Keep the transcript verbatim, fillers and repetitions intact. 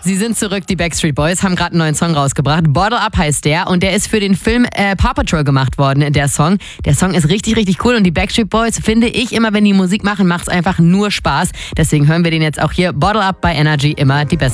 Sie sind zurück, die Backstreet Boys, haben gerade einen neuen Song rausgebracht. Bottle Up heißt der und der ist für den Film äh, Paw Patrol gemacht worden, der Song. Der Song ist richtig, richtig cool und die Backstreet Boys, finde ich, immer wenn die Musik machen, macht es einfach nur Spaß. Deswegen hören wir den jetzt auch hier. Bottle Up bei Energy, immer die beste